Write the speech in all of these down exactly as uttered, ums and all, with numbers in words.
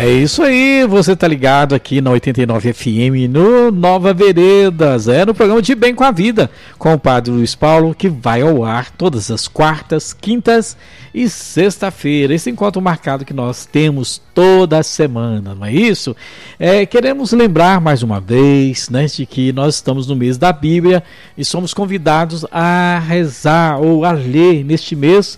É isso aí, você tá ligado aqui na oitenta e nove F M, no Nova Veredas, é no programa De Bem com a Vida, com o Padre Luiz Paulo, que vai ao ar todas as quartas, quintas e sexta-feira. Esse encontro marcado que nós temos toda semana, não é isso? É, queremos lembrar mais uma vez, né, de que nós estamos no mês da Bíblia e somos convidados a rezar ou a ler neste mês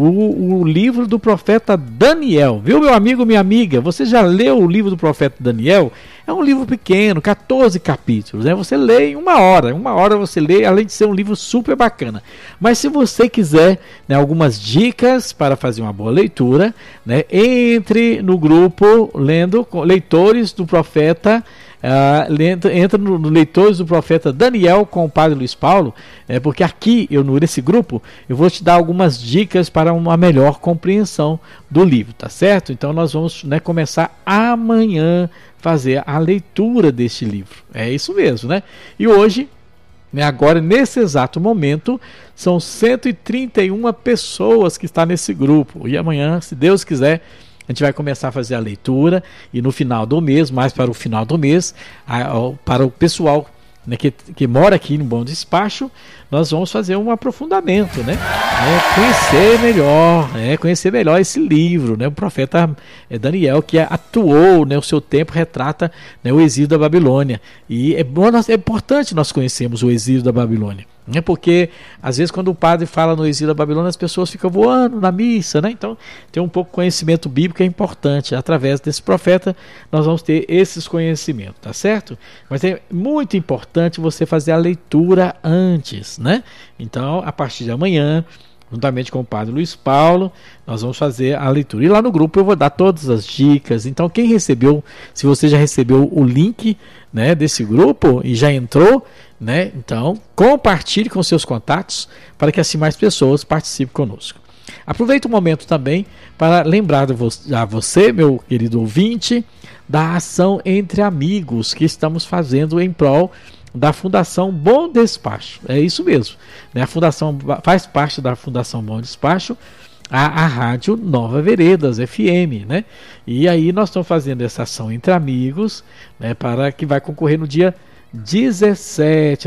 o, o livro do profeta Daniel, viu, meu amigo, minha amiga? Você já leu o livro do profeta Daniel? É um livro pequeno, quatorze capítulos, né? Você lê em uma hora, uma hora você lê, além de ser um livro super bacana. Mas se você quiser, né, algumas dicas para fazer uma boa leitura, né, entre no grupo lendo leitores do profeta. Uh, entra no, no Leitores do Profeta Daniel com o Padre Luiz Paulo, é, porque aqui, eu nesse grupo, eu vou te dar algumas dicas para uma melhor compreensão do livro, tá certo? Então nós vamos, né, começar amanhã fazer a leitura deste livro, é isso mesmo, né? E hoje, né, agora nesse exato momento, são cento e trinta e uma pessoas que estão nesse grupo, e amanhã, se Deus quiser, a gente vai começar a fazer a leitura e no final do mês, mais para o final do mês, a, a, para o pessoal, né, que, que mora aqui no Bom Despacho, nós vamos fazer um aprofundamento, né? É, conhecer melhor, né? Conhecer melhor esse livro, né? O profeta Daniel, que atuou, né, o seu tempo, retrata, né, o exílio da Babilônia. E é, bom, é importante nós conhecermos o exílio da Babilônia. É porque, às vezes, quando o padre fala no exílio da Babilônia, as pessoas ficam voando na missa, né? Então, ter um pouco de conhecimento bíblico é importante. Através desse profeta, nós vamos ter esses conhecimentos, tá certo? Mas é muito importante você fazer a leitura antes, né? Então, a partir de amanhã, juntamente com o Padre Luiz Paulo, nós vamos fazer a leitura. E lá no grupo eu vou dar todas as dicas. Então, quem recebeu, se você já recebeu o link, né, desse grupo e já entrou, né, então compartilhe com seus contatos para que assim mais pessoas participem conosco. Aproveito o momento também para lembrar a você, meu querido ouvinte, da ação Entre Amigos que estamos fazendo em prol da Fundação Bom Despacho. É isso mesmo, né? A fundação faz parte da Fundação Bom Despacho, a, a rádio Nova Veredas F M, né? E aí nós estamos fazendo essa ação Entre Amigos, né, para que vai concorrer no dia dezessete